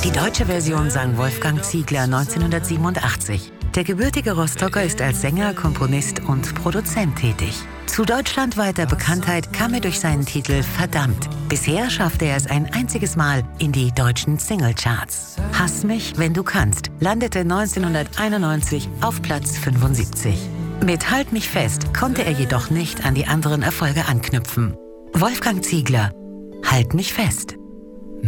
Die deutsche Version sang Wolfgang Ziegler 1987. Der gebürtige Rostocker ist als Sänger, Komponist und Produzent tätig. Zu deutschlandweiter Bekanntheit kam er durch seinen Titel Verdammt. Bisher schaffte er es ein einziges Mal in die deutschen Singlecharts. Hass mich, wenn du kannst landete 1991 auf Platz 75. Mit Halt mich fest konnte er jedoch nicht an die anderen Erfolge anknüpfen. Wolfgang Ziegler, Halt mich fest.